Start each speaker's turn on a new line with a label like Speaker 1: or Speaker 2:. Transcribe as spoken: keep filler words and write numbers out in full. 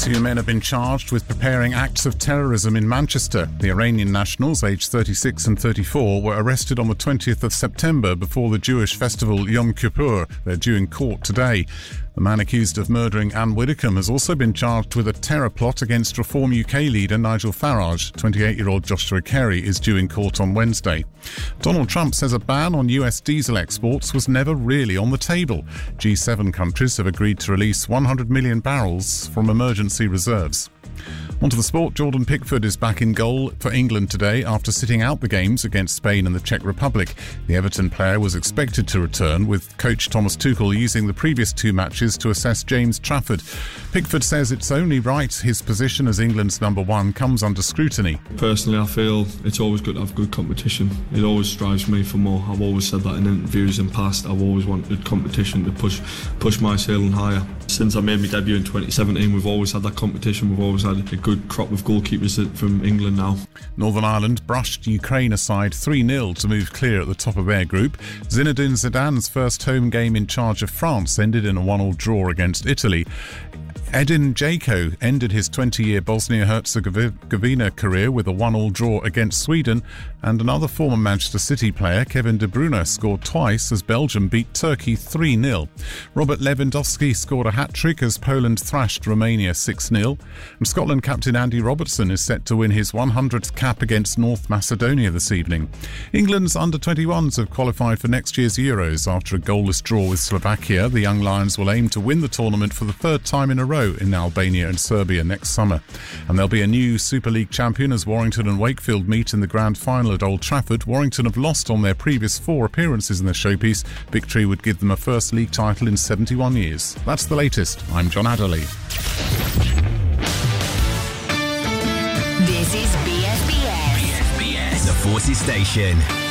Speaker 1: Two men have been charged with preparing acts of terrorism in Manchester. The Iranian nationals, aged thirty-six and thirty-four, were arrested on the twentieth of September before the Jewish festival Yom Kippur. They're due in court today. The man accused of murdering Anne Widdecombe has also been charged with a terror plot against Reform U K leader Nigel Farage. twenty-eight-year-old Joshua Carey is due in court on Wednesday. Donald Trump says a ban on U S diesel exports was never really on the table. G seven countries have agreed to release one hundred million barrels from emergency reserves. Onto the sport. Jordan Pickford is back in goal for England today after sitting out the games against Spain and the Czech Republic. The Everton player was expected to return, with coach Thomas Tuchel using the previous two matches to assess James Trafford. Pickford says it's only right his position as England's number one comes under scrutiny.
Speaker 2: Personally, I feel it's always good to have good competition. It always strives me for more. I've always said that in interviews in past. I've always wanted competition to push push my ceiling higher. Since I made my debut in twenty seventeen, we've always had that competition. We've always had a good crop of goalkeepers from England now.
Speaker 1: Northern Ireland brushed Ukraine aside three nil to move clear at the top of their group. Zinedine Zidane's first home game in charge of France ended in a one-all draw against Italy. Edin Dzeko ended his twenty-year Bosnia-Herzegovina career with a one-all draw against Sweden, and another former Manchester City player, Kevin De Bruyne, scored twice as Belgium beat Turkey three nil. Robert Lewandowski scored a hat-trick as Poland thrashed Romania six nil. And Scotland captain Andy Robertson is set to win his one hundredth cap against North Macedonia this evening. England's under twenty-ones have qualified for next year's Euros after a goalless draw with Slovakia. The Young Lions will aim to win the tournament for the third time in a row in Albania and Serbia next summer. And there'll be a new Super League champion as Warrington and Wakefield meet in the grand final at Old Trafford. Warrington have lost on their previous four appearances in the showpiece. Victory would give them a first league title in seventy-one years. That's the latest. I'm John Adderley.
Speaker 3: This is B S B S.
Speaker 4: B S B S, the Forces Station.